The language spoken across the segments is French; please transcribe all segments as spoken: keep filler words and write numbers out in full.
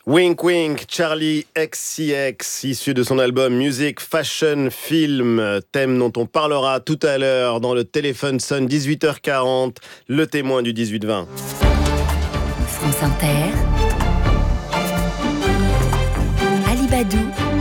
Wink Wink, Charlie X C X, issu de son album Music, Fashion, Film, thème dont on parlera tout à l'heure dans le téléphone sonne dix-huit heures quarante, le témoin du dix-huit vingt. France Inter, Ali Badou,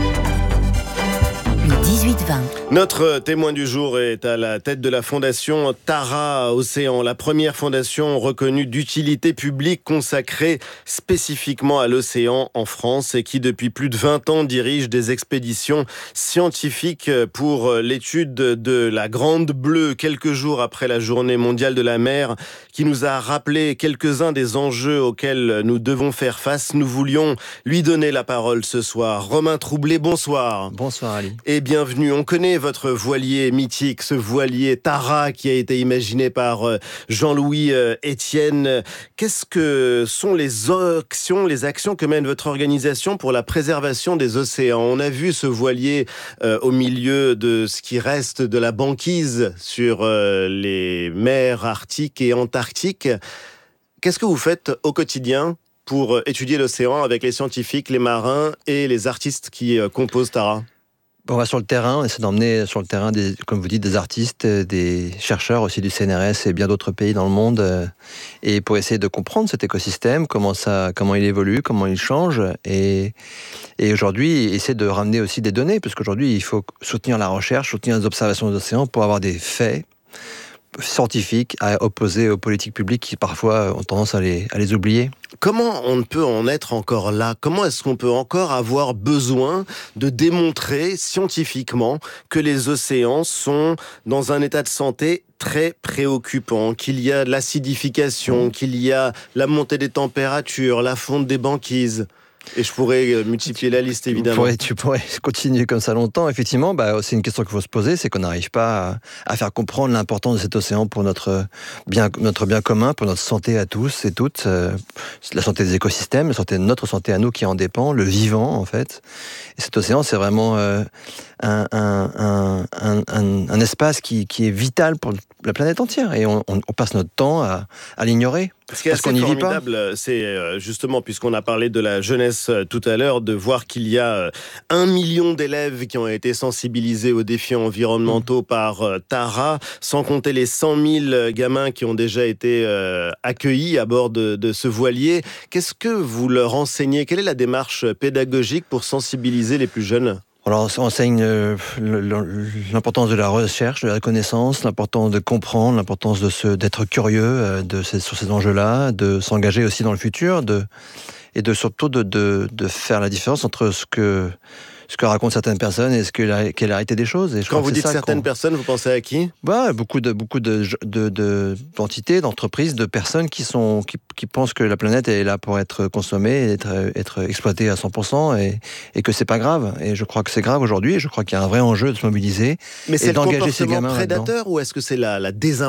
le dix-huit vingt. Notre témoin du jour est à la tête de la fondation Tara Océan, la première fondation reconnue d'utilité publique consacrée spécifiquement à l'océan en France et qui depuis plus de vingt ans dirige des expéditions scientifiques pour l'étude de la Grande Bleue, quelques jours après la journée mondiale de la mer, qui nous a rappelé quelques-uns des enjeux auxquels nous devons faire face. Nous voulions lui donner la parole ce soir. Romain Troublé, bonsoir. Bonsoir Ali. Et bienvenue. On connaît votre voilier mythique, ce voilier Tara qui a été imaginé par Jean-Louis Etienne. Qu'est-ce que sont les actions, les actions que mène votre organisation pour la préservation des océans? On a vu ce voilier euh, au milieu de ce qui reste de la banquise sur euh, les mers arctiques et antarctiques. Qu'est-ce que vous faites au quotidien pour étudier l'océan avec les scientifiques, les marins et les artistes qui euh, composent Tara? On va sur le terrain, on essaie d'emmener sur le terrain, des, comme vous dites, des artistes, des chercheurs aussi du C N R S et bien d'autres pays dans le monde, et pour essayer de comprendre cet écosystème, comment ça, comment il évolue, comment il change, et, et aujourd'hui, essayer de ramener aussi des données, parce qu'aujourd'hui, il faut soutenir la recherche, soutenir les observations des océans pour avoir des faits scientifiques à opposer aux politiques publiques qui parfois ont tendance à les, à les oublier. Comment on ne peut en être encore là? Comment est-ce qu'on peut encore avoir besoin de démontrer scientifiquement que les océans sont dans un état de santé très préoccupant, qu'il y a de l'acidification, qu'il y a la montée des températures, la fonte des banquises? Et je pourrais multiplier la liste, évidemment. Tu pourrais, tu pourrais continuer comme ça longtemps. Effectivement, bah, c'est une question qu'il faut se poser, c'est qu'on n'arrive pas à, à faire comprendre l'importance de cet océan pour notre bien, notre bien commun, pour notre santé à tous et toutes, euh, la santé des écosystèmes, la santé de notre santé à nous qui en dépend, le vivant, en fait. Et cet océan, c'est vraiment euh, un, un, un, un, un, un espace qui, qui est vital pour la planète entière. Et on, on, on passe notre temps à, à l'ignorer. Ce qui est assez formidable, c'est justement, puisqu'on a parlé de la jeunesse tout à l'heure, de voir qu'il y a un million d'élèves qui ont été sensibilisés aux défis environnementaux mmh. par Tara, sans compter les cent mille gamins qui ont déjà été accueillis à bord de, de ce voilier. Qu'est-ce que vous leur enseignez? Quelle est la démarche pédagogique pour sensibiliser les plus jeunes? Alors, on enseigne euh, l'importance de la recherche, de la connaissance, l'importance de comprendre, l'importance de se, d'être curieux euh, de ces, sur ces enjeux-là, de s'engager aussi dans le futur, de, et de surtout de, de, de faire la différence entre ce que, ce que racontent certaines personnes et ce que la, qu'est la réalité des choses. Et je Quand vous que dites certaines personnes, vous pensez à qui? Bah, beaucoup de beaucoup de, de, de d'entités, d'entreprises, de personnes qui sont qui, qui pensent que la planète est là pour être consommée, être être exploitée à cent pour cent et et que c'est pas grave. Et je crois que c'est grave aujourd'hui. Et je crois qu'il y a un vrai enjeu de se mobiliser. Mais et c'est le d'engager ces comportement gamins prédateur là-dedans. Ou est-ce que c'est la la désinformation?